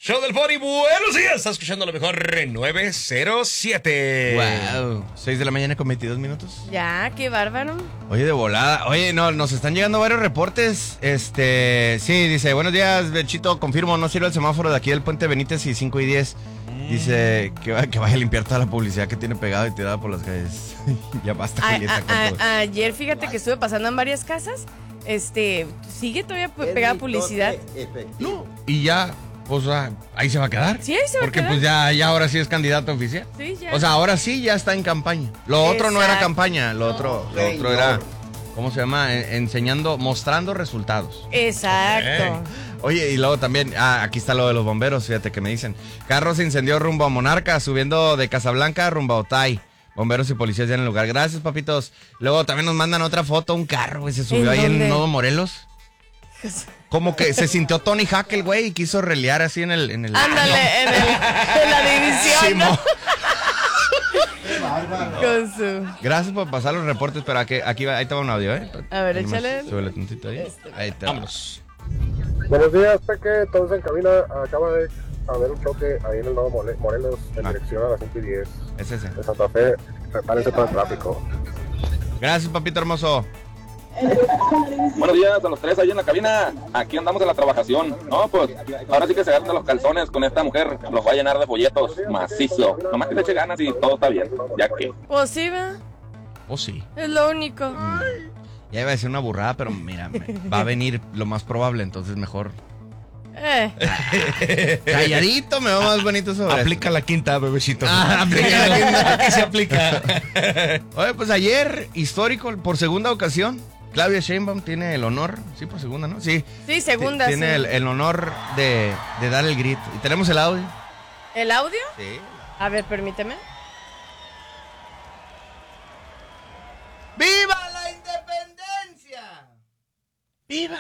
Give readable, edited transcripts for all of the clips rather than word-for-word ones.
Show del Pony, buenos días. Estás escuchando lo mejor 907. Wow. 6 de la mañana con 22 minutos. Ya, qué bárbaro. Oye, de volada. Oye, no, nos están llegando varios reportes. Sí, dice, buenos días, Bechito, confirmo, no sirve el semáforo de aquí del Puente Benítez y 5 y 10. Dice que vaya a limpiar toda la publicidad que tiene pegada y tirada por las calles. Ya basta, Julieta, con todo. Ayer, fíjate que estuve pasando en varias casas. Sigue todavía pegada publicidad. No, y ya, pues ahí se va a quedar. Sí, ahí se va a quedar. Porque pues ya ahora sí es candidato oficial. Sí, ya. O sea, ahora sí ya está en campaña. Lo otro no era campaña, lo otro era, ¿cómo se llama? Mostrando resultados. Exacto. Oye, y luego también, aquí está lo de los bomberos, fíjate que me dicen. Carro se incendió rumbo a Monarca, subiendo de Casablanca rumbo a Otay. Bomberos y policías ya en el lugar. Gracias, papitos. Luego también nos mandan otra foto, un carro, güey, se subió ahí en Nuevo Morelos. Como que se sintió Tony Hawk, el güey, y quiso relear así en el... Ándale, en la división, sí, ¿no? Con su... Gracias por pasar los reportes, pero aquí va, ahí te va un audio, ¿eh? A ver, échale. Súbele tantito ahí. Ahí te va. Vámonos. Buenos días, Peque. Todos en cabina. Acaba de haber un choque ahí en el Nuevo Morelos en dirección a las 5 y 10 Es ese. de Santa Fe. Prepárense para el tráfico. Gracias, papito hermoso. Buenos días a los tres ahí en la cabina. Aquí andamos en la trabajación. No, pues ahora sí que se agarran los calzones con esta mujer. Los va a llenar de folletos macizo. Nomás que le eche ganas y todo está bien. Ya que. Pues sí, ¿va? Oh, sí. Es lo único. Ya iba a decir una burrada, pero mira, va a venir lo más probable, entonces mejor. Calladito, me va más bonito sobre Aplica la quinta, bebecito. Aplica la quinta. Aquí se aplica. Oye, pues ayer, histórico, por segunda ocasión, Claudia Sheinbaum tiene el honor, sí, por segunda, ¿no? Sí. Sí, segunda. Tiene sí. el honor de dar el grito. Y tenemos el audio. ¿El audio? Sí. A ver, permíteme. ¡Viva la independencia! ¡Viva!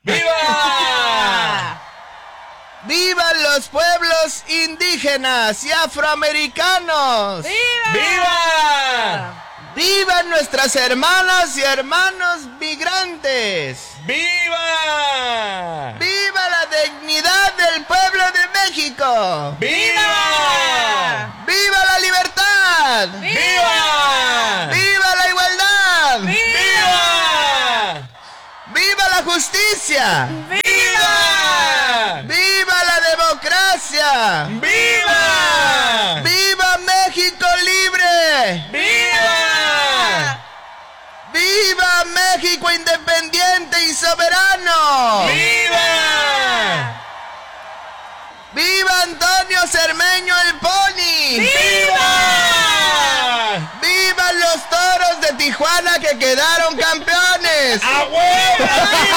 ¡Viva! ¡Vivan los pueblos indígenas y afroamericanos! ¡Viva! ¡Viva! ¡Vivan nuestras hermanas y hermanos migrantes! ¡Viva! ¡Viva la dignidad del pueblo de México! ¡Viva! ¡Viva la libertad! ¡Viva! ¡Viva la igualdad! ¡Viva! ¡Viva la justicia! ¡Viva! ¡Viva la democracia! ¡Viva! ¡Viva México libre! ¡Viva! ¡Viva México independiente y soberano! ¡Viva! ¡Viva Antonio Cermeño el Pony! ¡Viva! ¡Viva los Toros de Tijuana que quedaron campeones! ¡A huevo!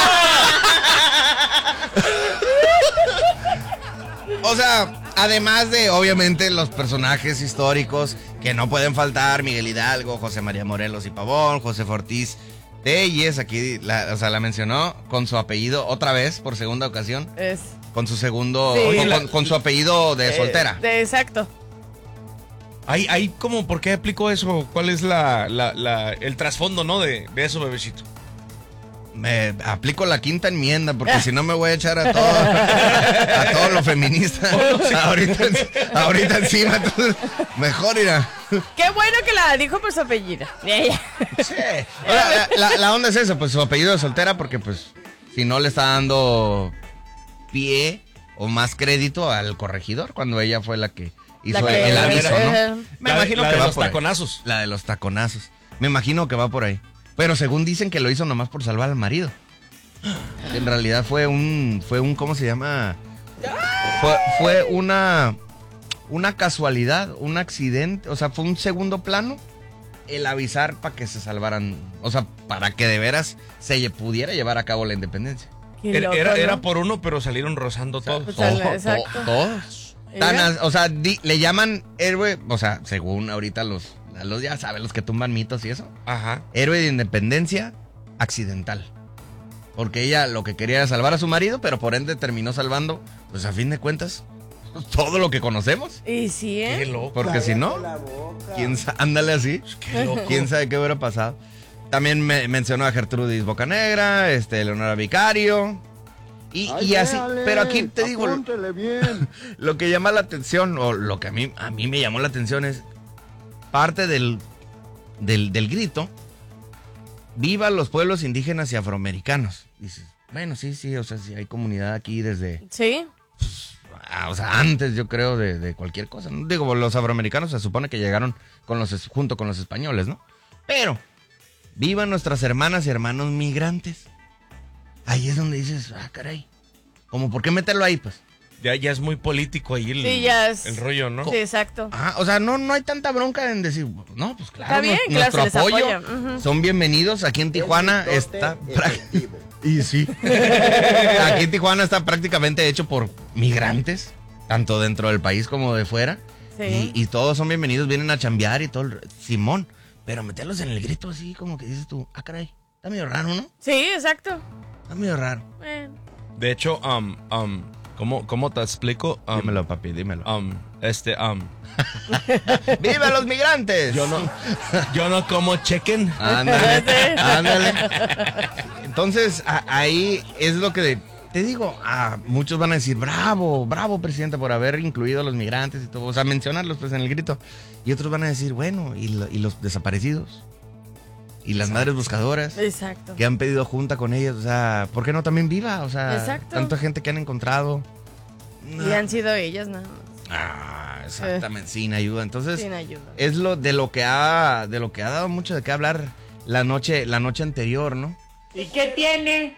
O sea, además de, obviamente, los personajes históricos que no pueden faltar, Miguel Hidalgo, José María Morelos y Pavón, José Ortiz Telles, aquí la mencionó con su apellido otra vez, por segunda ocasión, Es. con su segundo, Sí. con su apellido de soltera. Exacto. Hay como, ¿por qué aplicó eso? ¿Cuál es el trasfondo, no, de eso, bebecito? Me aplico la quinta enmienda porque si no me voy a echar a todo lo feminista ahorita encima, entonces mejor irá. Qué bueno que la dijo por su apellido. Sí. Ahora, la onda es eso, pues su apellido de soltera porque pues si no le está dando pie o más crédito al corregidor cuando ella fue la que hizo el aviso, ¿no? Me imagino que va los por ahí. taconazos. La de los taconazos. Me imagino que va por ahí. Pero según dicen que lo hizo nomás por salvar al marido. En realidad fue un ¿cómo se llama? Fue una casualidad, un accidente, o sea, fue un segundo plano el avisar para que se salvaran, o sea, para que de veras se pudiera llevar a cabo la independencia. Qué loco, Era ¿no? por uno, pero salieron rozando todos. Exacto. Todos. Mira. O sea, le llaman héroe, o sea, según ahorita los ya saben, los que tumban mitos y eso. Ajá. Héroe de independencia accidental. Porque ella lo que quería era salvar a su marido, pero por ende terminó salvando, pues a fin de cuentas, todo lo que conocemos. Y sí, Qué loco. Porque si no, ándale así. Qué loco. ¿Quién sabe qué hubiera pasado? También mencionó a Gertrudis Bocanegra, Leonora Vicario. Y así, pero aquí te digo, lo que llama la atención, o lo que a mí me llamó la atención es parte del grito, viva los pueblos indígenas y afroamericanos. Dices, bueno, sí, o sea, sí hay comunidad aquí desde... Sí. O sea, antes yo creo de cualquier cosa, ¿no? Digo, los afroamericanos se supone que llegaron junto con los españoles, ¿no? Pero, vivan nuestras hermanas y hermanos migrantes. Ahí es donde dices, caray, ¿cómo por qué meterlo ahí, pues? Ya es muy político ahí el rollo, ¿no? Sí, exacto. O sea, no hay tanta bronca en decir, no, pues claro, está bien, nuestro claro, apoyo, uh-huh. Son bienvenidos. Aquí en Tijuana está... Y sí. Aquí en Tijuana está prácticamente hecho por migrantes, tanto dentro del país como de fuera. Sí. Y todos son bienvenidos, vienen a chambear y todo. Simón, pero meterlos en el grito así como que dices tú, caray, está medio raro, ¿no? Sí, exacto. Está medio raro. De hecho, ¿cómo te explico? Dímelo, papi, dímelo. ¡Viva los migrantes! Yo no como chicken. Ándale. Entonces, ahí es lo que te digo. Muchos van a decir, bravo, presidente, por haber incluido a los migrantes y todo. O sea, mencionarlos pues en el grito. Y otros van a decir, bueno, ¿y los desaparecidos? Y las madres buscadoras. Exacto. Que han pedido junta con ellos. O sea, ¿por qué no también viva? O sea, exacto. Tanta gente que han encontrado. Y han sido ellas nada más. Exactamente, sin ayuda. Entonces, sin ayuda. Es de lo que ha dado mucho de qué hablar la noche anterior, ¿no? ¿Y qué tiene?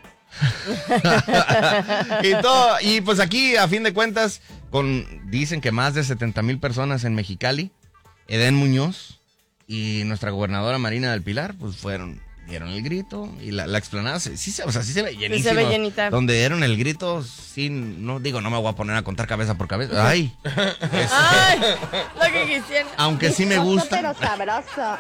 y pues aquí, a fin de cuentas, dicen que más de 70,000 personas en Mexicali, Edén Muñoz y nuestra gobernadora Marina del Pilar, pues dieron el grito y la explanada, sí se ve llenísimo. Sí se ve llenita. Donde dieron el grito, no me voy a poner a contar cabeza por cabeza. ¡Ay! ¡Ay! Lo que quisiera. Aunque sí me gusta. Pero sabroso.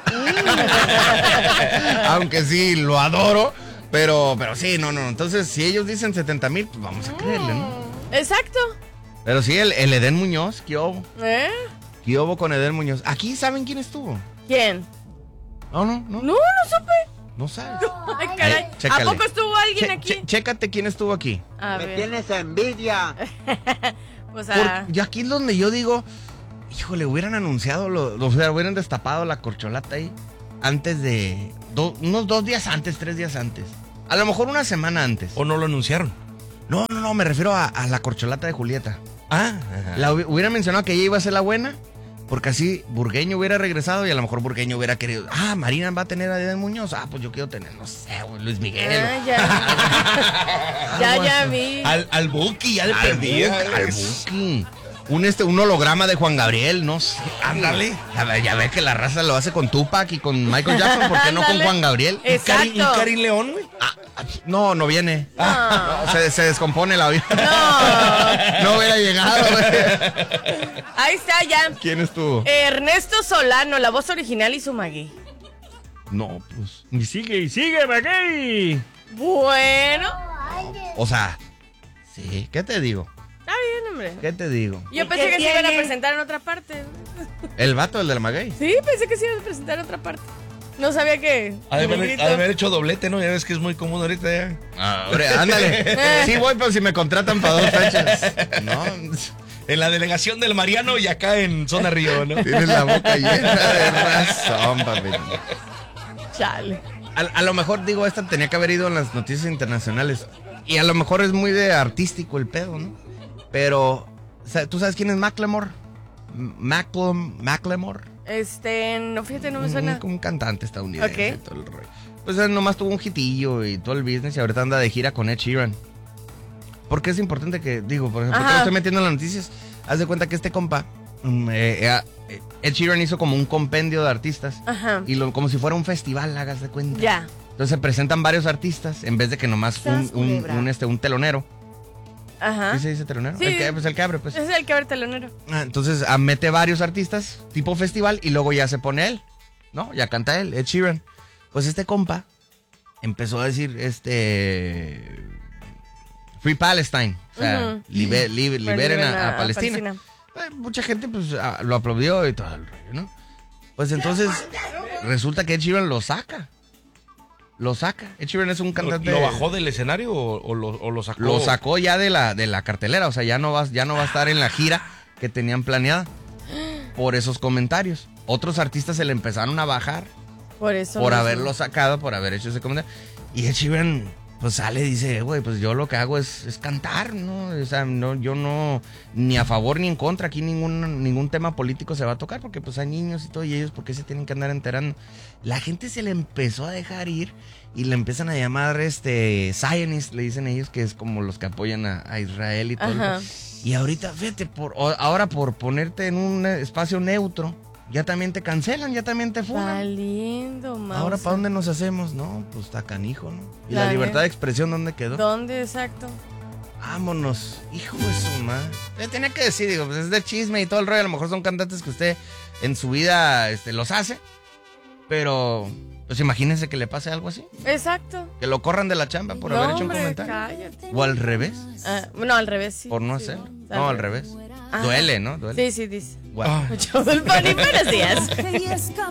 Aunque sí lo adoro. Pero sí, no. Entonces, si ellos dicen 70,000, pues vamos a creerle, ¿no? Exacto. Pero sí, el Edén Muñoz, ¿qué hubo? ¿Qué hubo con Edén Muñoz? ¿Aquí saben quién estuvo? ¿Quién? No. No supe. No sabes. Ay, caray. Chécale. ¿A poco estuvo alguien aquí? Chécate quién estuvo aquí. A Me ver. tienes envidia. Pues Y aquí es donde yo digo, híjole, hubieran anunciado, hubieran destapado la corcholata ahí antes de, unos 2 días antes, 3 días antes. A lo mejor una semana antes. ¿O no lo anunciaron? No, me refiero a la corcholata de Julieta. Ajá. Hubieran mencionado que ella iba a ser la buena, porque así Burgueño hubiera regresado y a lo mejor Burgueño hubiera querido, Marina va a tener a Edén Muñoz, pues yo quiero tener, no sé, Luis Miguel. Ya vi. Al Buki, ya le perdí. Al Buki. Un holograma de Juan Gabriel, no sé. Ándale. Ya ves que la raza lo hace con Tupac y con Michael Jackson, ¿por qué no con Juan Gabriel? Exacto. ¿Y Karin León, güey? No viene. No, se descompone la vida. No hubiera llegado, güey. Ahí está ya. ¿Quién estuvo? Ernesto Solano, la voz original y su Magui. No, pues. Y sigue, Magui. Bueno. O sea, sí, ¿qué te digo? Está bien, hombre. ¿Qué te digo? Yo pensé que se iban a presentar en otra parte. ¿El vato, el de la Maguey? Sí, pensé que se iban a presentar en otra parte. No sabía que... Ha de haber hecho doblete, ¿no? Ya ves que es muy común ahorita ya. Hombre, ándale. Sí voy, pero si me contratan para 2 fechas. No. En la delegación del Mariano y acá en Zona Río, ¿no? Tienes la boca llena de razón, papi. Chale. A lo mejor, digo, esta tenía que haber ido en las noticias internacionales. Y a lo mejor es muy de artístico el pedo, ¿no? Pero, ¿tú sabes quién es Macklemore? Macklemore. No, fíjate, no me suena. Un cantante estadounidense. Ok. Todo el rollo. Pues él nomás tuvo un hitillo y todo el business y ahorita anda de gira con Ed Sheeran. ¿Por qué es importante que, digo, por ejemplo, que lo estoy metiendo en las noticias? Haz de cuenta que este compa, Ed Sheeran hizo como un compendio de artistas. Ajá. Y como si fuera un festival, hagas de cuenta. Ya. Entonces se presentan varios artistas en vez de que nomás un telonero. Ajá. ¿Sí se dice telonero? Sí. El que abre, pues. Es el que abre telonero. Entonces mete varios artistas, tipo festival, y luego ya se pone él, ¿no? Ya canta él, Ed Sheeran. Pues este compa empezó a decir, Free Palestine. O sea, liberen a Palestina. Mucha gente, pues, lo aplaudió y todo el rollo, ¿no? Pues entonces, resulta que Ed Sheeran lo saca lo saca. Ed Sheeran es un cantante. ¿Lo bajó del escenario o lo sacó? Lo sacó ya de la cartelera, o sea, ya no va a estar en la gira que tenían planeada por esos comentarios. Otros artistas se le empezaron a bajar por haberlo sacado, por haber hecho ese comentario. Y Ed Sheeran pues sale y dice, güey, pues yo lo que hago es cantar, ¿no? O sea, no, yo no, ni a favor ni en contra, aquí ningún tema político se va a tocar, porque pues hay niños y todo, y ellos, ¿por qué se tienen que andar enterando? La gente se le empezó a dejar ir y le empiezan a llamar Zionist, le dicen ellos, que es como los que apoyan a Israel y todo. Ajá. Y ahorita, fíjate, ahora por ponerte en un espacio neutro, ya también te cancelan, ya también te funan. Valiendo, Mauser. Ahora, ¿para dónde nos hacemos? No, pues está canijo, ¿no? ¿Y La la libertad de expresión dónde quedó? ¿Dónde exacto? Vámonos, hijo de su madre. Le tenía que decir, digo, pues es de chisme y todo el rollo. A lo mejor son cantantes que usted en su vida los hace, pero pues imagínense que le pase algo así. Exacto. Que lo corran de la chamba por haber hecho un comentario. Cállate. O al revés, No, al revés, sí. por no Sí, hacerlo. ¿no? No, al revés. Ah. Duele, ¿no? Duele. Sí, dice. Bueno. Mucho del pan y buenos días.